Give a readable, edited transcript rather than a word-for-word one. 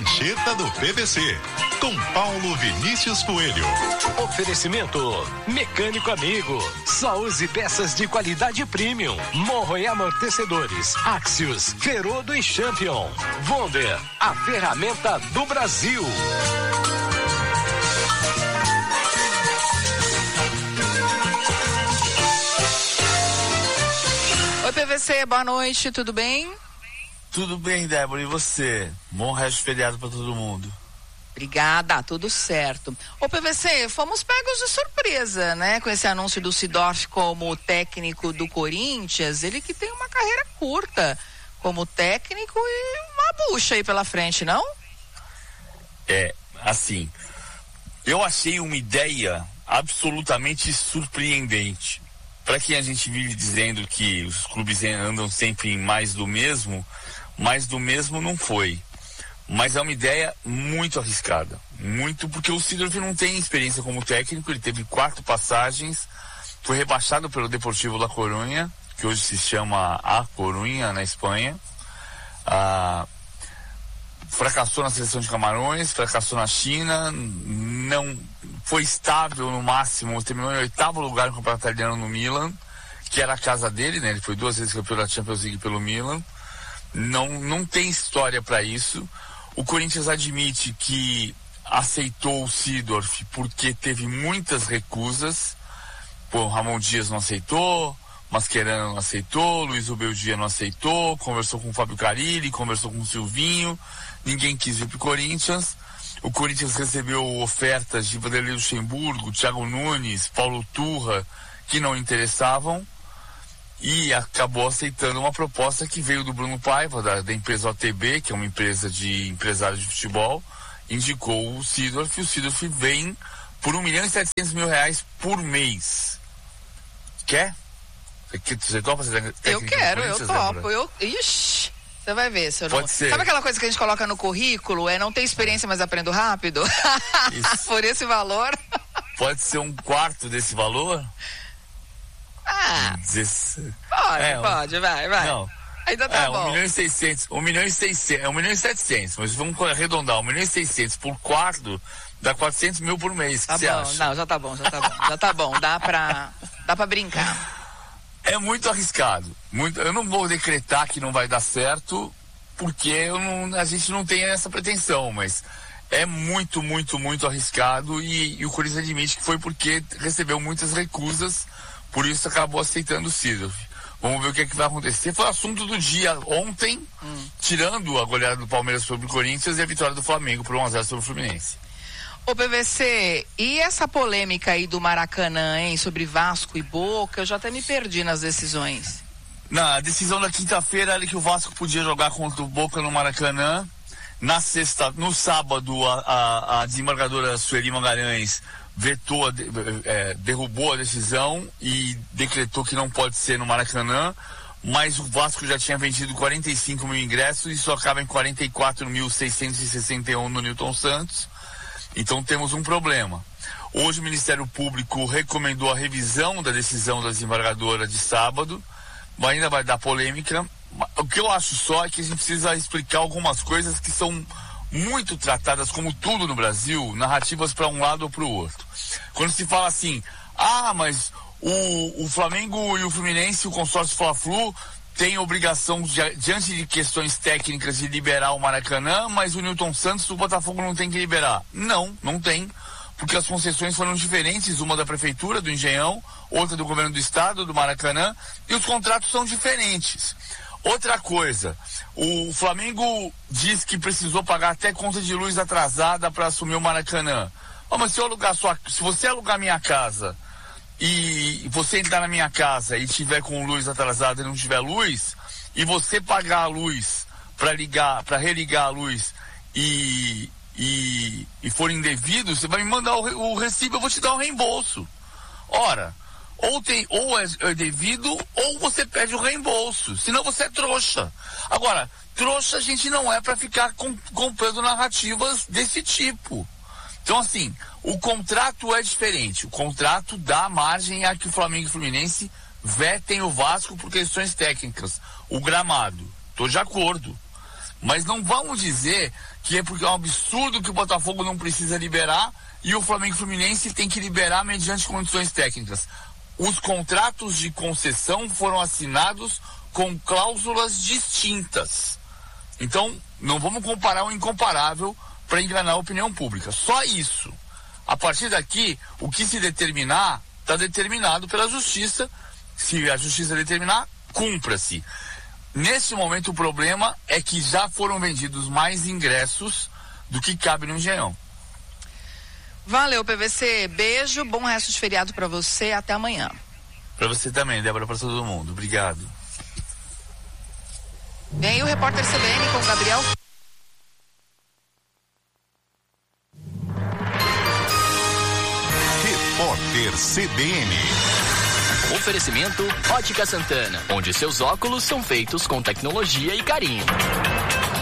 Prancheta do PVC, com Paulo Vinícius Coelho. Oferecimento Mecânico Amigo. Só use peças de qualidade premium. Morro e amortecedores. Axios, Ferodo e Champion. Wonder, a ferramenta do Brasil. Oi, PVC, boa noite, tudo bem? Tudo bem, Débora, e você? Bom resto de feriado para todo mundo. Obrigada, tudo certo. Ô, PVC, fomos pegos de surpresa, né? Com esse anúncio do Seedorf como técnico do Corinthians. Ele que tem uma carreira curta como técnico e uma bucha aí pela frente, não? Assim, eu achei uma ideia absolutamente surpreendente. Para quem a gente vive dizendo que os clubes andam sempre em mais do mesmo não foi. Mas é uma ideia muito arriscada. Muito, porque o Seedorf não tem experiência como técnico, ele teve 4 passagens, foi rebaixado pelo Deportivo La Coruña, que hoje se chama A Coruña, na Espanha. Fracassou na seleção de Camarões, fracassou na China, não foi estável no máximo, terminou em 8º lugar no Campeonato Italiano no Milan, que era a casa dele, né? Ele foi 2 vezes campeão da Champions League pelo Milan. Não tem história para isso. O Corinthians admite que aceitou o Seedorf porque teve muitas recusas. O Ramon Dias não aceitou, Mascherano não aceitou, Luiz Ubeldia não aceitou, conversou com o Fábio Carille, conversou com o Silvinho, ninguém quis vir pro Corinthians. O Corinthians recebeu ofertas de Vanderlei Luxemburgo, Thiago Nunes, Paulo Turra, que não interessavam, e acabou aceitando uma proposta que veio do Bruno Paiva, da empresa OTB, que é uma empresa de empresários de futebol, indicou o Seedorf, e o Seedorf vem por R$1.700.000 por mês. Quer? Você topa fazer? Eu quero, eu topo. Ixi, você vai ver. Se eu não... Pode ser. Sabe aquela coisa que a gente coloca no currículo? Não tem experiência, mas aprendo rápido? Por esse valor? Pode ser um quarto desse valor? Pode, vai. Não. Ainda tá bom. 1.700.000, mas vamos arredondar, 1.600.000 por quarto, dá 400.000 por mês, que você acha? Não, já tá bom, dá pra brincar. É muito arriscado, eu não vou decretar que não vai dar certo, porque a gente não tem essa pretensão, mas é muito, muito, muito arriscado, e o Corinthians admite que foi porque recebeu muitas recusas, por isso acabou aceitando o Seedorf. Vamos ver o que é que vai acontecer. Foi o assunto do dia ontem, tirando a goleada do Palmeiras sobre o Corinthians e a vitória do Flamengo por 1-0 sobre o Fluminense. Ô, PVC, e essa polêmica aí do Maracanã, hein, sobre Vasco e Boca? Eu já até me perdi nas decisões. A decisão da quinta-feira era que o Vasco podia jogar contra o Boca no Maracanã. No sábado, a desembargadora Sueli Magalhães derrubou a decisão e decretou que não pode ser no Maracanã, mas o Vasco já tinha vendido 45.000 ingressos e isso acaba em 44.661 no Newton Santos. Então temos um problema. Hoje o Ministério Público recomendou a revisão da decisão da desembargadora de sábado, mas ainda vai dar polêmica. O que eu acho só é que a gente precisa explicar algumas coisas que são muito tratadas, como tudo no Brasil, narrativas para um lado ou para o outro. Quando se fala assim, mas o Flamengo e o Fluminense, o consórcio Fla-Flu, tem obrigação, diante de questões técnicas, de liberar o Maracanã, mas o Newton Santos, o Botafogo não tem que liberar. Não tem, porque as concessões foram diferentes, uma da Prefeitura, do Engenhão, outra do Governo do Estado, do Maracanã, e os contratos são diferentes. Outra coisa, o Flamengo diz que precisou pagar até conta de luz atrasada para assumir o Maracanã. Mas se você alugar minha casa e você entrar na minha casa e tiver com luz atrasada e não tiver luz, e você pagar a luz para religar a luz e for indevido, você vai me mandar o recibo, eu vou te dar um reembolso. Ora, ou é devido, ou você pede o reembolso, senão você é trouxa. Agora, trouxa a gente não é para ficar comprando narrativas desse tipo. Então, assim, o contrato é diferente. O contrato dá margem a que o Flamengo e o Fluminense vetem o Vasco por questões técnicas. O gramado, estou de acordo. Mas não vamos dizer que é porque é um absurdo que o Botafogo não precisa liberar e o Flamengo e Fluminense tem que liberar mediante condições técnicas. Os contratos de concessão foram assinados com cláusulas distintas. Então, não vamos comparar o incomparável para enganar a opinião pública. Só isso. A partir daqui, o que se determinar, está determinado pela Justiça. Se a Justiça determinar, cumpra-se. Nesse momento, o problema é que já foram vendidos mais ingressos do que cabe no Engenhão. Valeu, PVC. Beijo, bom resto de feriado para você. Até amanhã. Para você também, Débora, para todo mundo. Obrigado. Vem aí o repórter CBN com o Gabriel. Repórter CBN. Oferecimento Ótica Santana, onde seus óculos são feitos com tecnologia e carinho.